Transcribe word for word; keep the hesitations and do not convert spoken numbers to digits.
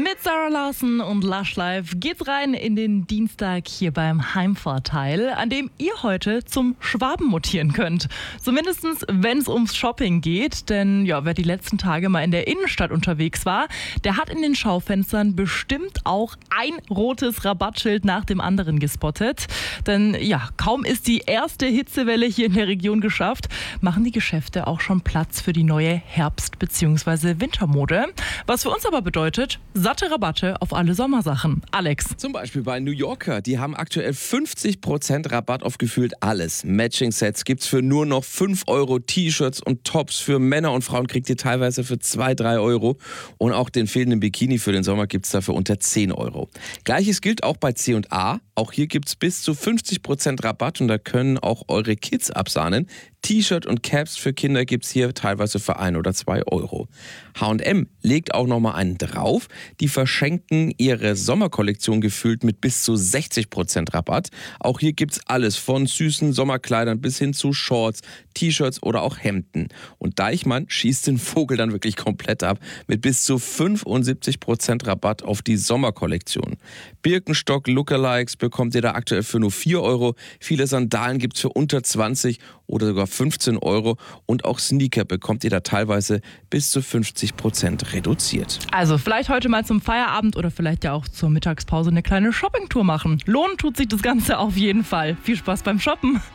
Mit Sarah Larson und Lush Life geht's rein in den Dienstag hier beim Heimvorteil, an dem ihr heute zum Schwaben mutieren könnt. Zumindest wenn es ums Shopping geht, denn ja, wer die letzten Tage mal in der Innenstadt unterwegs war, der hat in den Schaufenstern bestimmt auch ein rotes Rabattschild nach dem anderen gespottet. Denn ja, kaum ist die erste Hitzewelle hier in der Region geschafft, machen die Geschäfte auch schon Platz für die neue Herbst- bzw. Wintermode. Was für uns aber bedeutet, satte Rabatte auf alle Sommersachen. Alex. Zum Beispiel bei New Yorker, die haben aktuell fünfzig Prozent Rabatt auf gefühlt alles. Matching-Sets gibt's für nur noch fünf Euro, T-Shirts und Tops für Männer und Frauen kriegt ihr teilweise für zwei, drei Euro. Und auch den fehlenden Bikini für den Sommer gibt's dafür unter zehn Euro. Gleiches gilt auch bei C und A. Auch hier gibt's bis zu fünfzig Prozent Rabatt und da können auch eure Kids absahnen. T-Shirt und Caps für Kinder gibt's hier teilweise für ein oder zwei Euro. H und M legt auch nochmal einen drauf. Die verschenken ihre Sommerkollektion gefühlt mit bis zu sechzig Prozent Rabatt. Auch hier gibt's alles von süßen Sommerkleidern bis hin zu Shorts, T-Shirts oder auch Hemden. Und Deichmann schießt den Vogel dann wirklich komplett ab mit bis zu fünfundsiebzig Prozent Rabatt auf die Sommerkollektion. Birkenstock Lookalikes bekommt ihr da aktuell für nur vier Euro. Viele Sandalen gibt's für unter zwanzig oder sogar fünfzehn Euro. Und auch Sneaker bekommt ihr da teilweise bis zu fünfzig Prozent reduziert. Also vielleicht heute mal zum Feierabend oder vielleicht ja auch zur Mittagspause eine kleine Shoppingtour machen. Lohnen tut sich das Ganze auf jeden Fall. Viel Spaß beim Shoppen.